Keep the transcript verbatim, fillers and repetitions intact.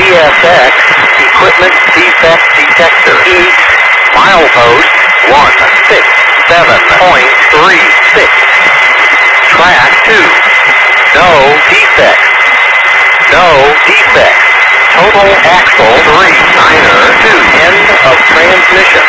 S X, equipment defect detector. East, milepost one six seven point three six. Track two, no defects. No defects. Total axle three niner two. End of transmission.